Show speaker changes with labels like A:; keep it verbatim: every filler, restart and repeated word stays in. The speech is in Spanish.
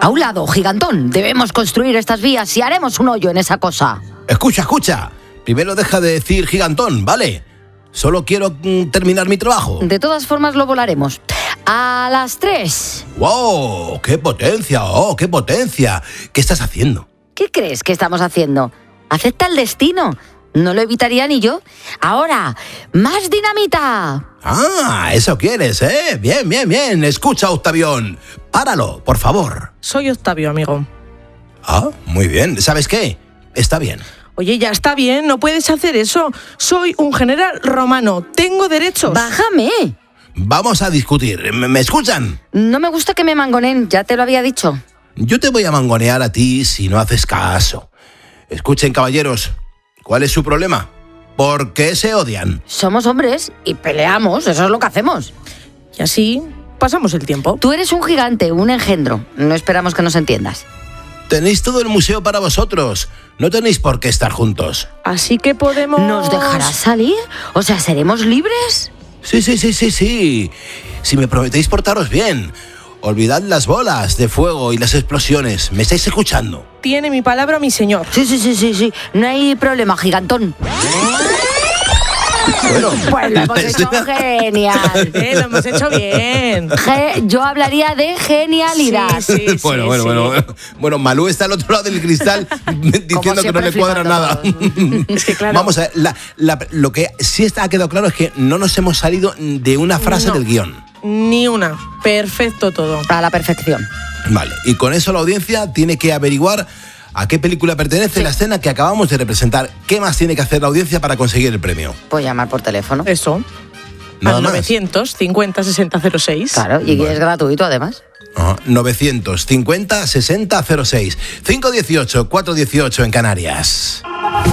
A: A un lado, gigantón. Debemos construir estas vías y haremos un hoyo en esa cosa.
B: Escucha, escucha. Primero deja de decir gigantón, ¿vale? Solo quiero mm, terminar mi trabajo.
A: De todas formas lo volaremos. A las tres.
B: ¡Wow! ¡Qué potencia! ¡Oh, qué potencia! ¿Qué estás haciendo?
A: ¿Qué crees que estamos haciendo? Acepta el destino. No lo evitaría ni yo. Ahora, más dinamita.
B: Ah, eso quieres, ¿eh? Bien, bien, bien. Escucha, Octavión. Páralo, por favor.
C: Soy Octavio, amigo.
B: Ah, muy bien. ¿Sabes qué? Está bien.
C: Oye, ya está bien, no puedes hacer eso. Soy un general romano, tengo derechos.
A: Bájame.
B: Vamos a discutir. ¿Me, me escuchan?
A: No me gusta que me mangonen, ya te lo había dicho.
B: Yo te voy a mangonear a ti si no haces caso. Escuchen, caballeros. ¿Cuál es su problema? ¿Por qué se odian?
A: Somos hombres y peleamos, eso es lo que hacemos.
C: Y así pasamos el tiempo.
A: Tú eres un gigante, un engendro. No esperamos que nos entiendas.
B: Tenéis todo el museo para vosotros. No tenéis por qué estar juntos.
C: Así que podemos...
A: ¿Nos dejarás salir? O sea, ¿seremos libres?
B: Sí, sí, sí, sí, sí. Si me prometéis portaros bien. Olvidad las bolas de fuego y las explosiones. ¿Me estáis escuchando?
C: Tiene mi palabra mi señor.
A: Sí, sí, sí, sí, sí. No hay problema, gigantón.
B: Bueno,
A: pues lo hemos hecho genial.
C: Eh, lo hemos hecho bien.
A: Ge- yo hablaría de genialidad.
C: Sí, sí,
B: bueno,
C: sí,
B: bueno,
C: sí.
B: bueno. Bueno, Malú está al otro lado del cristal diciendo que no le cuadra nada.
C: Sí, claro.
B: Vamos a ver, la, la, lo que sí está, ha quedado claro es que no nos hemos salido de una frase
C: No.
B: del guión.
C: Ni una. Perfecto todo.
A: A la perfección.
B: Vale, y con eso la audiencia tiene que averiguar a qué película pertenece la escena que acabamos de representar. ¿Qué más tiene que hacer la audiencia para conseguir el premio?
A: Pues llamar por teléfono.
C: Eso.
B: Nada
C: Al
B: más.
C: novecientos cincuenta sesenta cero seis.
A: Claro, y
B: Bueno.
A: es gratuito además.
B: Ajá, novecientos cincuenta sesenta cero seis. cinco dieciocho, cuatro dieciocho en Canarias.